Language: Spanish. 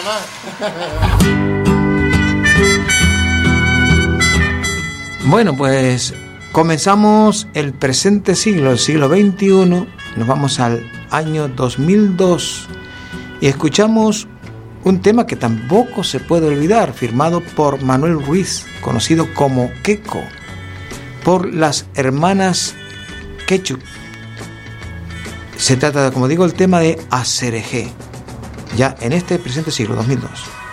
Bueno, pues comenzamos el presente siglo, el siglo XXI, nos vamos al año 2002 y escuchamos un tema que tampoco se puede olvidar, firmado por Manuel Ruiz, conocido como Queco, por las hermanas Quechu. Se trata, como digo, el tema de Aserejé, ya en este presente siglo 2002.